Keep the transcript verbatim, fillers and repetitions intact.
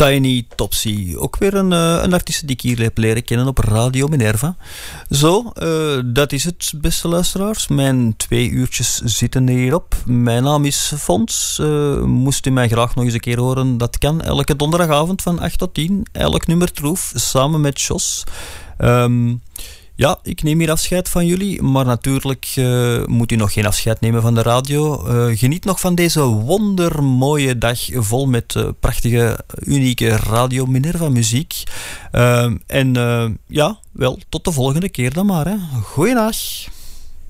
Tiny Topsy. Ook weer een, uh, een artiest die ik hier heb leren kennen op Radio Minerva. Zo, uh, dat is het, beste luisteraars. Mijn twee uurtjes zitten hierop. Mijn naam is Fons. Uh, moest u mij graag nog eens een keer horen? Dat kan elke donderdagavond van acht tot tien. Elk nummer troef, samen met Jos. Um, Ja, ik neem hier afscheid van jullie, maar natuurlijk uh, moet u nog geen afscheid nemen van de radio. Uh, geniet nog van deze wondermooie dag vol met uh, prachtige, unieke Radio Minerva muziek. Uh, en uh, ja, wel, tot de volgende keer dan maar. Hè. Goeiedag.